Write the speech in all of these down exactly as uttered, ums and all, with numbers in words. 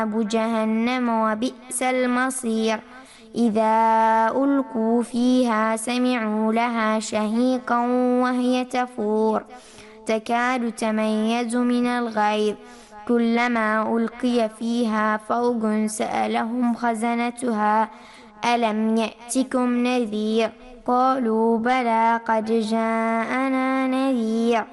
جهنم وبئس المصير إذا ألقوا فيها سمعوا لها شهيقا وهي تفور تكاد تميز من الغيظ كلما ألقي فيها فوج سألهم خزنتها ألم يأتكم نذير قالوا بلى قد جاءنا نذير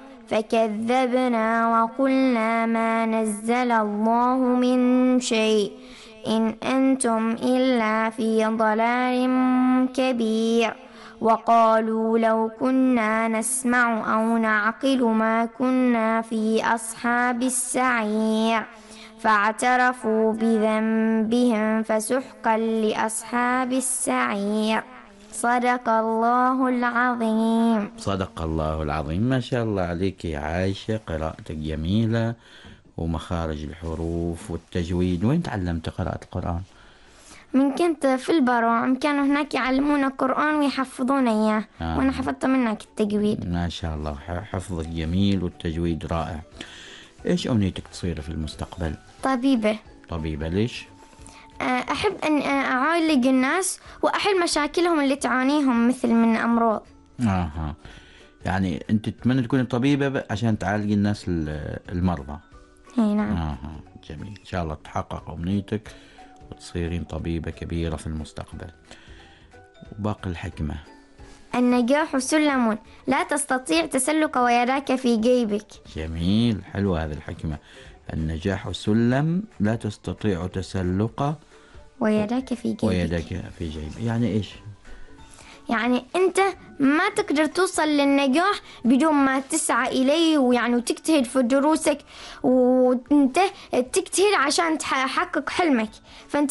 فكذبنا وقلنا ما نزل الله من شيء إن أنتم إلا في ضلال كبير وقالوا لو كنا نسمع أو نعقل ما كنا في أصحاب السعير فاعترفوا بذنبهم فسحقا لأصحاب السعير. صدق الله العظيم. صدق الله العظيم. ما شاء الله عليك يا عائشة، قراءتك جميلة ومخارج الحروف والتجويد. وين تعلمت قراءة القرآن؟ من كنت في البروع كانوا هناك يعلمونا القرآن ويحفظونا إياه. آه. وأنا حفظت منك التجويد. ما شاء الله، حفظك جميل والتجويد رائع. إيش أمنيتك تصير في المستقبل؟ طبيبة. طبيبة ليش؟ أحب أن أعالج الناس وأحل مشاكلهم اللي تعانيهم مثل من أمراض. آه. يعني أنت تتمنى تكون طبيبة عشان تعالج الناس المرضى؟ اي نعم. آه. جميل، إن شاء الله تحقق أمنيتك وتصيرين طبيبة كبيرة في المستقبل. وباقي الحكمة: النجاح سلم لا تستطيع تسلق ويداك في جيبك. جميل، حلوة هذه الحكمة. النجاح سلم لا تستطيع تسلقه ويداك في جيبك. ويداك في جيبك يعني إيش؟ يعني أنت ما تقدر توصل للنجاح بدون ما تسعى إليه، ويعني وتجتهد في دروسك وأنت تجتهد عشان تحقق حلمك. فأنت